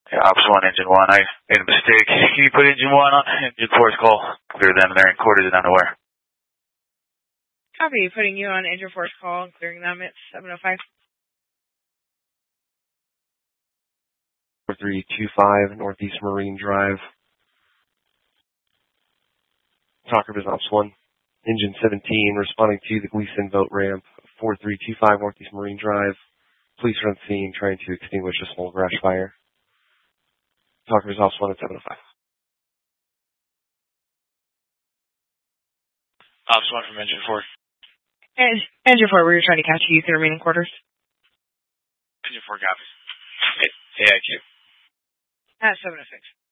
Yeah, Ops 1, Engine 1, I made a mistake. Can you put Engine 1 on Engine 4's call? Clear them, they're in quarters and unaware. Copy, putting you on Engine 4's call and clearing them at 7:05. 4325 Northeast Marine Drive. Talk River Ops 1, Engine 17, responding to the Gleason boat ramp, 4325 Northeast Marine Drive. Police are on scene trying to extinguish a small garage fire. Talk River Ops 1 at 7:05. Ops 1 from Engine 4. Engine 4, we were trying to catch you through the remaining quarters. Engine 4 copies. AIQ. At 7:06.